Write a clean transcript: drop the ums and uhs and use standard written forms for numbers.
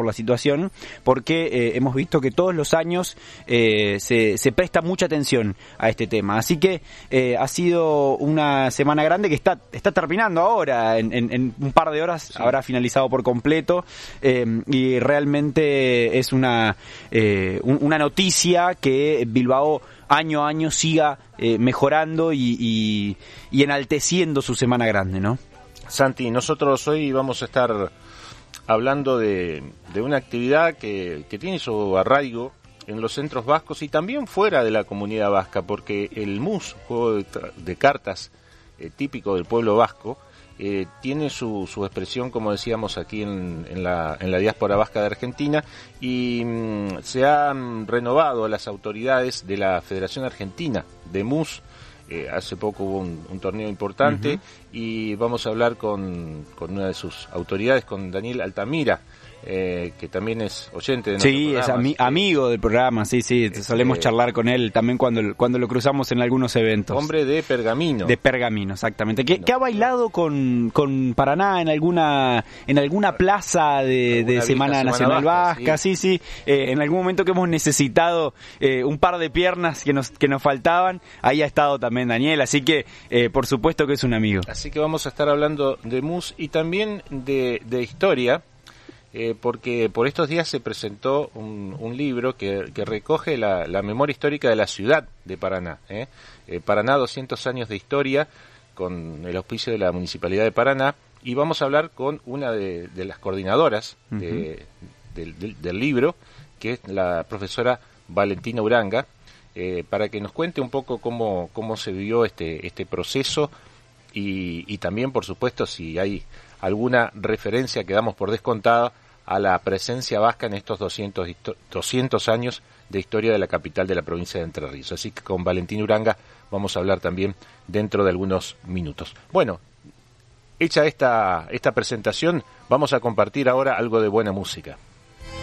por la situación, porque hemos visto que todos los años se presta mucha atención a este tema. Así que ha sido una semana grande que está terminando ahora, en un par de horas habrá finalizado por completo, y realmente es una noticia que Bilbao año a año siga mejorando y enalteciendo su semana grande, ¿no? Santi, nosotros hoy vamos a estar hablando de una actividad que tiene su arraigo en los centros vascos y también fuera de la comunidad vasca, porque el mus, juego de cartas típico del pueblo vasco, tiene su expresión, como decíamos, aquí en la diáspora vasca de Argentina, y se han renovado las autoridades de la Federación Argentina de mus. Hace poco hubo un torneo importante, y vamos a hablar con una de sus autoridades, con Daniel Altamira, que también es oyente de nuestro programa. Sí, es amigo del programa, sí, solemos charlar con él también cuando lo cruzamos en algunos eventos. Hombre de Pergamino. De Pergamino, exactamente. Que ha bailado con Paraná en alguna plaza de Semana Nacional Vasca, sí. En algún momento que hemos necesitado un par de piernas que nos faltaban, ahí ha estado también Daniel, así que por supuesto que es un amigo. Así que vamos a estar hablando de mus y también de historia, porque por estos días se presentó un libro que recoge la memoria histórica de la ciudad de Paraná. Paraná, 200 años de historia, con el auspicio de la Municipalidad de Paraná, y vamos a hablar con una de las coordinadoras del libro, que es la profesora Valentina Uranga, para que nos cuente un poco cómo se vivió este proceso, y también, por supuesto, si hay alguna referencia que damos por descontada a la presencia vasca en estos 200 años de historia de la capital de la provincia de Entre Ríos. Así que con Valentín Uranga vamos a hablar también dentro de algunos minutos. Bueno, hecha esta presentación, vamos a compartir ahora algo de buena música.